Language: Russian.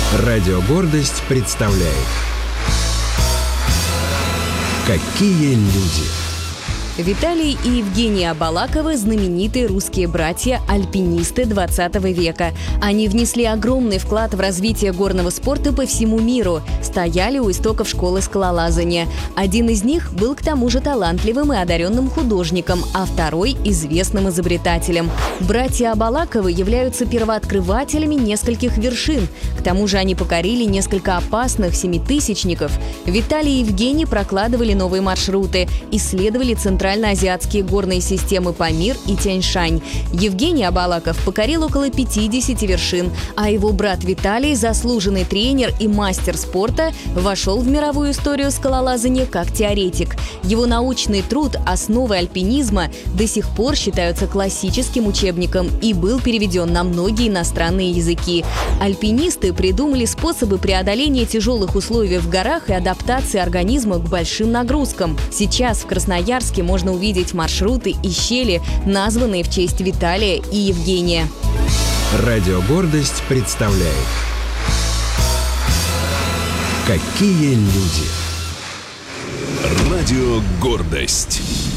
Радио «Гордость» представляет «Какие люди». Виталий и Евгения Абалаковы – знаменитые русские братья-альпинисты 20 века. Они внесли огромный вклад в развитие горного спорта по всему миру, стояли у истоков школы скалолазания. Один из них был к тому же талантливым и одаренным художником, а второй – известным изобретателем. Братья Абалаковы являются первооткрывателями нескольких вершин. К тому же они покорили несколько опасных семитысячников. Виталий и Евгений прокладывали новые маршруты, исследовали центральноазиатские горные системы Памир и Тянь-Шань. Евгений Абалаков покорил около 50 вершин, а его брат Виталий, заслуженный тренер и мастер спорта, вошел в мировую историю скалолазания как теоретик. Его научный труд «Основы альпинизма» до сих пор считаются классическим учебником и был переведен на многие иностранные языки. Альпинисты придумали способы преодоления тяжелых условий в горах и адаптации организма к большим нагрузкам. Сейчас в Красноярске можно увидеть маршруты и щели, названные в честь Виталия и Евгения. Радио «Гордость» представляет «Какие люди». Радио «Гордость».